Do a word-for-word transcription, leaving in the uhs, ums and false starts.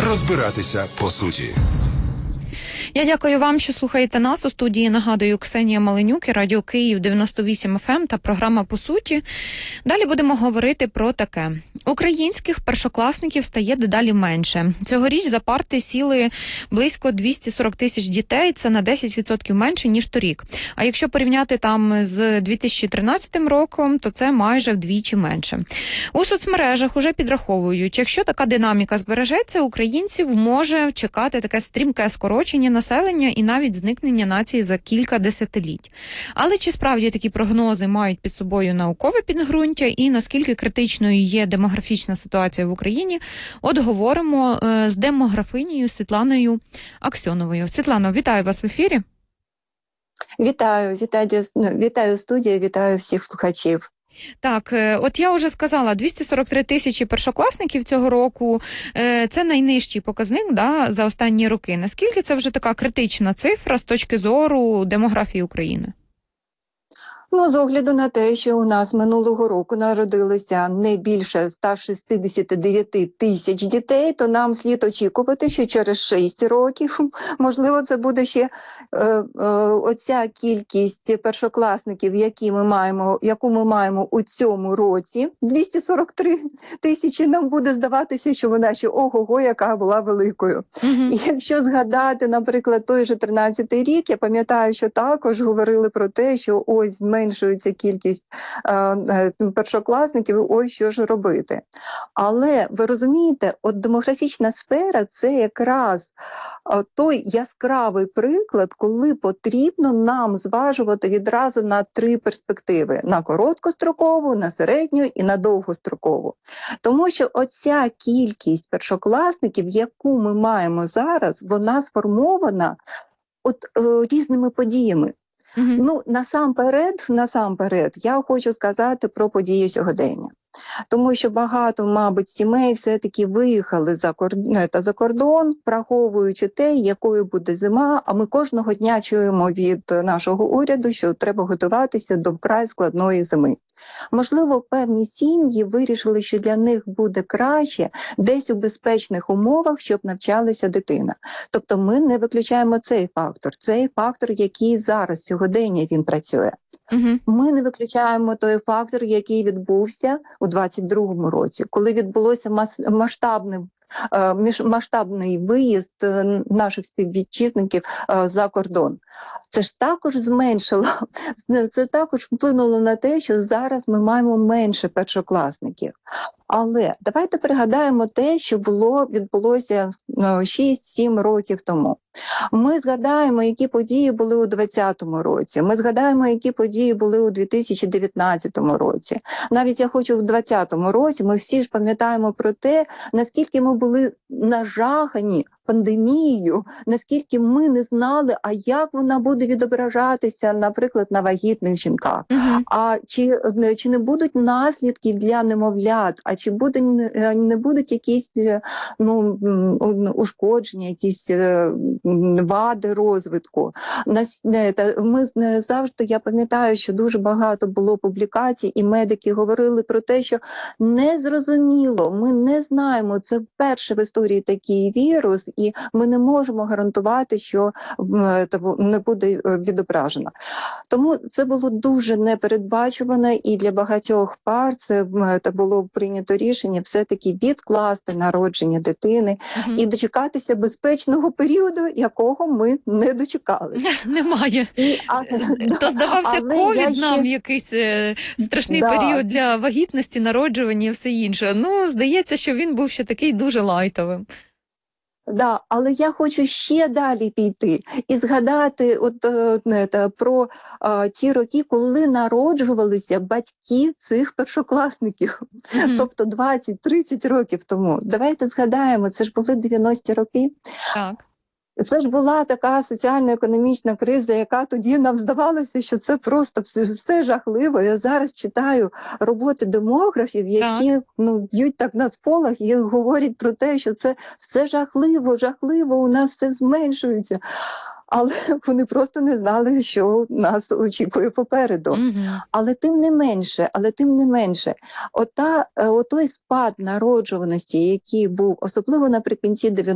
Розбиратися по суті. Я дякую вам, що слухаєте нас. У студії, нагадую, Ксенія Маленюк і Радіо Київ дев'яносто вісім еф ем та програма «По суті». Далі будемо говорити про таке. Українських першокласників стає дедалі менше. Цьогоріч за парти сіли близько двісті сорок тисяч дітей, це на десять відсотків менше, ніж торік. А якщо порівняти там з дві тисячі тринадцятим роком, то це майже вдвічі менше. У соцмережах уже підраховують, якщо така динаміка збережеться, українців може чекати таке стрімке скорочення населення і навіть зникнення нації за кілька десятиліть. Але чи справді такі прогнози мають під собою наукове підґрунтя і наскільки критичною є демографічна ситуація в Україні, от говоримо з демографинею Світланою Аксьоновою. Світлано, вітаю вас в ефірі. Вітаю, вітаю, вітаю студію, вітаю всіх слухачів. Так, от я вже сказала, двісті сорок три тисячі першокласників цього року, це найнижчий показник, да, за останні роки. Наскільки це вже така критична цифра з точки зору демографії України? Ну, з огляду на те, що у нас минулого року народилося не більше ста шістдесяти дев'яти тисяч дітей, то нам слід очікувати, що через шість років, можливо, це буде ще е, е, оця кількість першокласників, які ми маємо, яку ми маємо у цьому році, двісті сорок три тисячі, нам буде здаватися, що вона ще ого-го, яка була великою. Mm-hmm. І якщо згадати, наприклад, той же тринадцятий рік, я пам'ятаю, що також говорили про те, що ось зменшується кількість е, першокласників, ось що ж робити. Але, ви розумієте, от демографічна сфера – це якраз е, той яскравий приклад, коли потрібно нам зважувати відразу на три перспективи – на короткострокову, на середню і на довгострокову. Тому що оця кількість першокласників, яку ми маємо зараз, вона сформована от, е, різними подіями. Mm-hmm. Ну, насамперед, насамперед, я хочу сказати про події сьогодення. Тому що багато, мабуть, сімей все-таки виїхали за кордон, за кордон, враховуючи те, якою буде зима, а ми кожного дня чуємо від нашого уряду, що треба готуватися до вкрай складної зими. Можливо, певні сім'ї вирішили, що для них буде краще десь у безпечних умовах, щоб навчалася дитина. Тобто ми не виключаємо цей фактор. Цей фактор, який зараз, сьогодення, він працює. Uh-huh. Ми не виключаємо той фактор, який відбувся у двадцять другому році, коли відбулося мас- масштабне масштабний виїзд наших співвітчизників за кордон. Це ж також зменшило, це також вплинуло на те, що зараз ми маємо менше першокласників. Але давайте пригадаємо те, що було, відбулося шість-сім років тому. Ми згадаємо, які події були у двадцятому році. Ми згадаємо, які події були у дві тисячі дев'ятнадцятому році. Навіть я хочу в двадцятому році, ми всі ж пам'ятаємо про те, наскільки ми були нажахані пандемією, наскільки ми не знали, а як вона буде відображатися, наприклад, на вагітних жінках. Uh-huh. А чи, чи не будуть наслідки для немовлят, а чи буде, не будуть якісь ну, ушкодження, якісь вади розвитку. Ми завжди, я пам'ятаю, що дуже багато було публікацій, і медики говорили про те, що незрозуміло, ми не знаємо, це вперше в історії такий вірус, і ми не можемо гарантувати, що не буде відображено. Тому це було дуже непередбачувано, і для багатьох пар це, це було прийнято рішення все-таки відкласти народження дитини угу. і дочекатися безпечного періоду, якого ми не дочекалися. Немає. І, а, То здавався ковід ще... нам якийсь е, страшний да. період для вагітності, народжування і все інше. Ну, здається, що він був ще такий дуже лайтовим. Да, але я хочу ще далі піти і згадати от, е, про е, ті роки, коли народжувалися батьки цих першокласників, mm-hmm. тобто двадцять-тридцять років тому. Давайте згадаємо, це ж були дев'яності роки. Так. Це ж була така соціально-економічна криза, яка тоді нам здавалося, що це просто все, все жахливо. Я зараз читаю роботи демографів, які так. ну, б'ють так на сполох і говорять про те, що це все жахливо, жахливо, у нас все зменшується. Але вони просто не знали, що нас очікує попереду. Mm-hmm. Але тим не менше, але тим не менше, ота, отой спад народжуваності, який був, особливо наприкінці дев'яностих